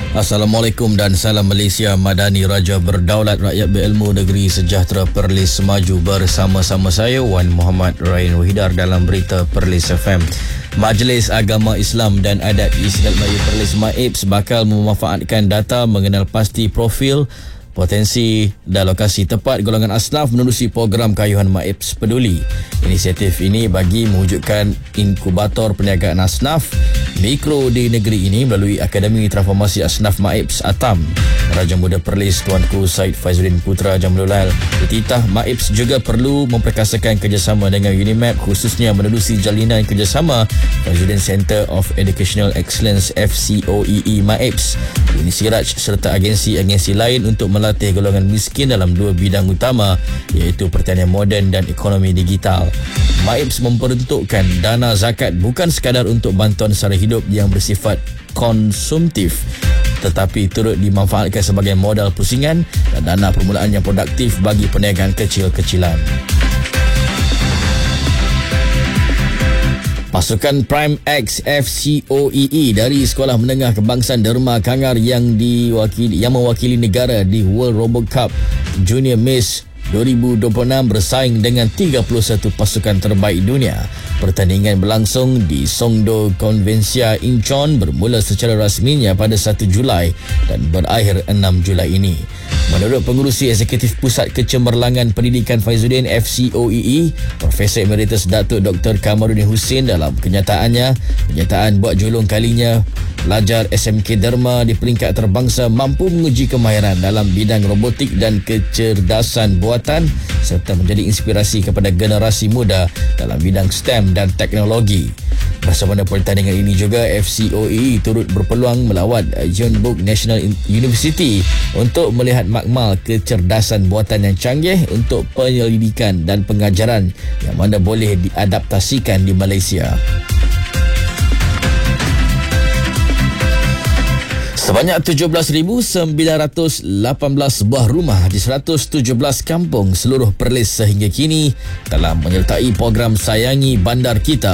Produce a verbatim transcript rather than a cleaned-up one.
Assalamualaikum dan salam Malaysia Madani, Raja Berdaulat, Rakyat Berilmu, Negeri Sejahtera, Perlis Maju. Bersama-sama saya Wan Muhammad Rain Wahidar dalam berita Perlis F M. Majlis Agama Islam dan Adat Istiadat Melayu Perlis M A I P S bakal memanfaatkan data mengenal pasti profil, potensi dan lokasi tepat golongan asnaf menerusi program kayuhan M A I P S Peduli. Inisiatif ini bagi mewujudkan inkubator perniagaan asnaf mikro di negeri ini melalui Akademi Transformasi Asnaf M A I P S ATAM. Raja Muda Perlis Tuanku Syed Faizuddin Putra Jamlulal bertitah M A I P S juga perlu memperkasakan kerjasama dengan UNIMAP, khususnya menerusi jalinan kerjasama Faizuddin Center of Educational Excellence F C O E E M A I P S, Uni Siraj serta agensi-agensi lain untuk melatih golongan miskin dalam dua bidang utama, iaitu pertanian moden dan ekonomi digital. M A I P S memperuntukkan dana zakat bukan sekadar untuk bantuan sara hidup yang bersifat konsumtif, tetapi turut dimanfaatkan sebagai modal pusingan dan dana permulaan yang produktif bagi perniagaan kecil-kecilan. Pasukan Prime X F C O E E dari Sekolah Menengah Kebangsaan Derma Kangar yang diwakili yang mewakili negara di World Robot Cup Junior Miss dua ribu dua puluh enam bersaing dengan tiga puluh satu pasukan terbaik dunia. Pertandingan berlangsung di Songdo Konvensia Incheon, bermula secara rasminya pada satu Julai dan berakhir enam Julai ini. Menurut Pengurusi Eksekutif Pusat Kecemerlangan Pendidikan Faizuddin F C O E E, Profesor Emeritus Datuk Doktor Kamarudin Hussein, dalam kenyataannya, kenyataan buat julung kalinya pelajar S M K Derma di peringkat terbangsa mampu menguji kemahiran dalam bidang robotik dan kecerdasan buatan serta menjadi inspirasi kepada generasi muda dalam bidang STEM dan teknologi. Bersama pertandingan ini juga, F C O E E turut berpeluang melawat Jeonbuk National University untuk melihat makmal kecerdasan buatan yang canggih untuk penyelidikan dan pengajaran yang mana boleh diadaptasikan di Malaysia. Sebanyak tujuh belas ribu sembilan ratus lapan belas buah rumah di seratus tujuh belas kampung seluruh Perlis sehingga kini telah menyertai program Sayangi Bandar Kita